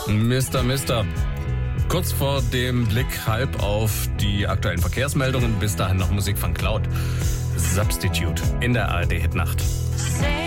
Mister. Kurz vor dem Blick halb auf die aktuellen Verkehrsmeldungen. Bis dahin noch Musik von Cloud. Substitute in der ARD-Hitnacht.